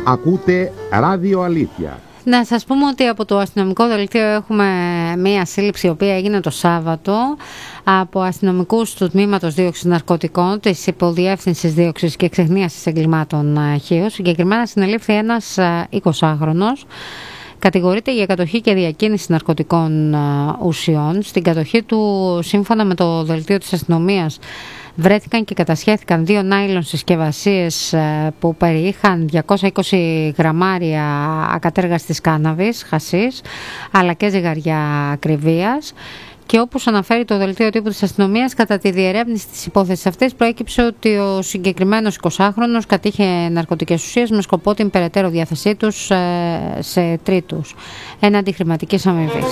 Ακούτε Ράδιο Αλήθεια. Να σας πούμε ότι από το αστυνομικό δελτίο έχουμε μία σύλληψη η οποία έγινε το Σάββατο από αστυνομικούς του Τμήματος Δίωξης Ναρκωτικών της Υποδιεύθυνσης Δίωξης και Εξεχνίασης Εγκλημάτων Χίους. Συγκεκριμένα συνελήφθη ένας 20χρονος. Κατηγορείται για κατοχή και διακίνηση ναρκωτικών ουσιών. Στην κατοχή του, σύμφωνα με το δελτίο της αστυνομίας, βρέθηκαν και κατασχέθηκαν 2 νάιλον συσκευασίες που περιείχαν 220 γραμμάρια ακατέργαστης κάναβης, χασίς, αλλά και ζυγαριά ακριβίας. Και όπως αναφέρει το δελτίο τύπου της αστυνομίας, κατά τη διερεύνηση της υπόθεσης αυτής προέκυψε ότι ο συγκεκριμένος 20χρονος κατήχε ναρκωτικές ουσίες με σκοπό την περαιτέρω διάθεσή τους σε τρίτους, έναντι χρηματικής αμοιβής.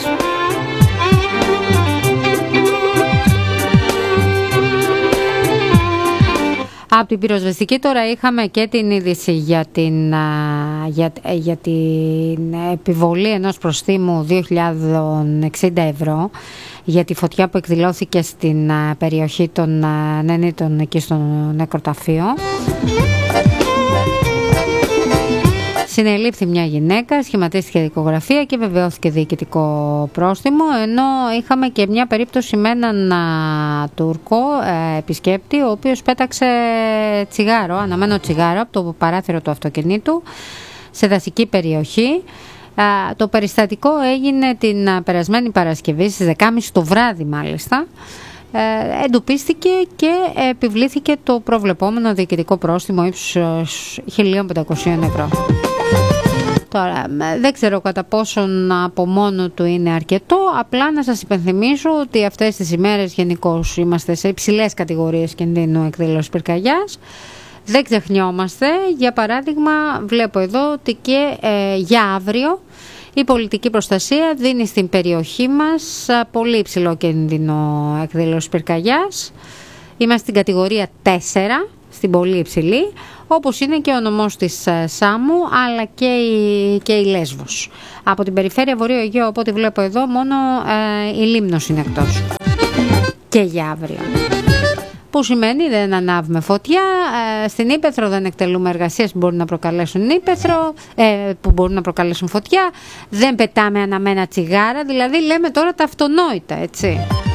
Από την πυροσβεστική τώρα είχαμε και την είδηση για την επιβολή ενός προστίμου 2.060 ευρώ για τη φωτιά που εκδηλώθηκε στην περιοχή των Νενήτων εκεί στο νεκροταφείο. Συνελήφθη μια γυναίκα, σχηματίστηκε δικογραφία και βεβαιώθηκε διοικητικό πρόστιμο, ενώ είχαμε και μια περίπτωση με έναν Τούρκο επισκέπτη, ο οποίος πέταξε τσιγάρο, αναμένο τσιγάρο από το παράθυρο του αυτοκινήτου σε δασική περιοχή. Το περιστατικό έγινε την περασμένη Παρασκευή στις 10.30 το βράδυ μάλιστα. Εντοπίστηκε και επιβλήθηκε το προβλεπόμενο διοικητικό πρόστιμο ύψους 1.500 ευρώ. Τώρα, δεν ξέρω κατά πόσον από μόνο του είναι αρκετό, απλά να σας υπενθυμίσω ότι αυτές τις ημέρες γενικώς είμαστε σε υψηλές κατηγορίες κινδύνου εκδήλωσης πυρκαγιάς. Δεν ξεχνιόμαστε. Για παράδειγμα, βλέπω εδώ ότι και για αύριο η πολιτική προστασία δίνει στην περιοχή μας πολύ υψηλό κίνδυνο εκδήλωσης πυρκαγιάς. Είμαστε στην κατηγορία 4, στην πολύ υψηλή, όπως είναι και ο νομός της Σάμου, αλλά και η Λέσβος. Από την περιφέρεια Βορείου Αιγαίου, από ό,τι βλέπω εδώ, μόνο η Λίμνος είναι εκτός. Και για αύριο. Που σημαίνει δεν ανάβουμε φωτιά, στην ύπαιθρο δεν εκτελούμε εργασίες που μπορούν να προκαλέσουν που μπορούν να προκαλέσουν φωτιά, δεν πετάμε αναμένα τσιγάρα, δηλαδή λέμε τώρα τα αυτονόητα, έτσι.